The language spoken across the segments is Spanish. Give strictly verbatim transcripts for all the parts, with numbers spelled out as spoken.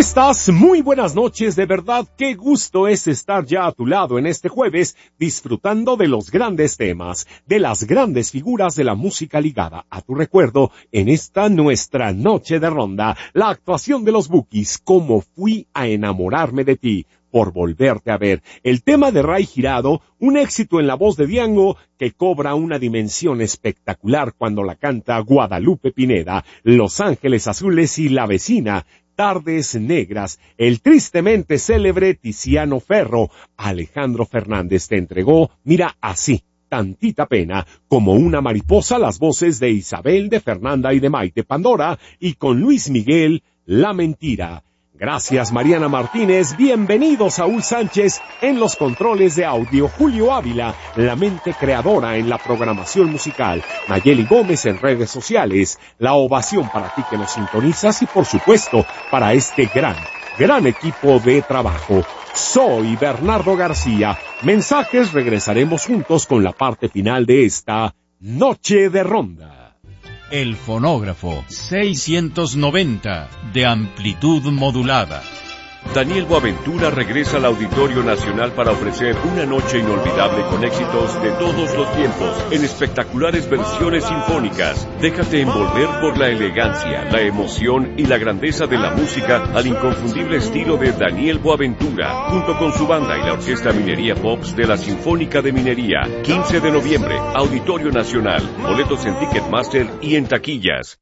estás? Muy buenas noches, de verdad, qué gusto es estar ya a tu lado en este jueves, disfrutando de los grandes temas, de las grandes figuras de la música ligada a tu recuerdo en esta nuestra noche de ronda, la actuación de los Bukis, Cómo fui a enamorarme de ti, por volverte a ver, el tema de Ray Girado, un éxito en la voz de Diango que cobra una dimensión espectacular cuando la canta Guadalupe Pineda, Los Ángeles Azules y La Vecina, Tardes Negras, el tristemente célebre Tiziano Ferro. Alejandro Fernández te entregó, mira, así, Tantita Pena, Como una mariposa, las voces de Isabel, de Fernanda y de Maite Pandora, y con Luis Miguel, La Mentira. Gracias, Mariana Martínez. Bienvenido, Saúl Sánchez, en los controles de audio. Julio Ávila, la mente creadora en la programación musical. Nayeli Gómez en redes sociales. La ovación para ti que nos sintonizas y, por supuesto, para este gran, gran equipo de trabajo. Soy Bernardo García. Mensajes, regresaremos juntos con la parte final de esta Noche de Ronda. El fonógrafo seiscientos noventa de amplitud modulada. Daniel Boaventura regresa al Auditorio Nacional para ofrecer una noche inolvidable con éxitos de todos los tiempos en espectaculares versiones sinfónicas. Déjate envolver por la elegancia, la emoción y la grandeza de la música al inconfundible estilo de Daniel Boaventura, junto con su banda y la Orquesta Minería Pops de la Sinfónica de Minería. quince de noviembre, Auditorio Nacional. Boletos en Ticketmaster y en taquillas.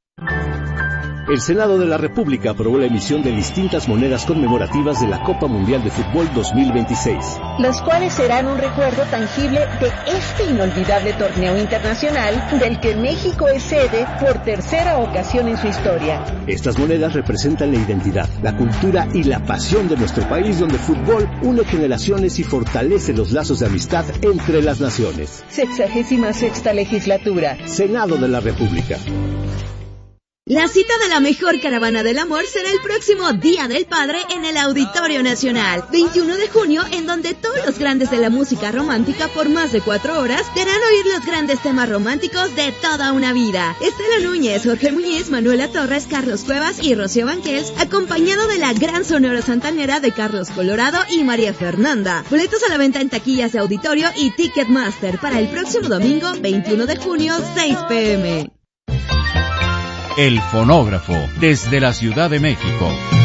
El Senado de la República aprobó la emisión de distintas monedas conmemorativas de la Copa Mundial de Fútbol dos mil veintiséis. Las cuales serán un recuerdo tangible de este inolvidable torneo internacional del que México es sede por tercera ocasión en su historia. Estas monedas representan la identidad, la cultura y la pasión de nuestro país, donde el fútbol une generaciones y fortalece los lazos de amistad entre las naciones. Sexagésima sexta legislatura. Senado de la República. La cita de la mejor caravana del amor será el próximo Día del Padre en el Auditorio Nacional, veintiuno de junio, en donde todos los grandes de la música romántica por más de cuatro horas verán oír los grandes temas románticos de toda una vida. Estela Núñez, Jorge Muñiz, Manuela Torres, Carlos Cuevas y Rocío Banquels, acompañado de la gran sonora santanera de Carlos Colorado y María Fernanda. Boletos a la venta en taquillas de Auditorio y Ticketmaster para el próximo domingo, veintiuno de junio, seis pe eme. El fonógrafo, desde la Ciudad de México.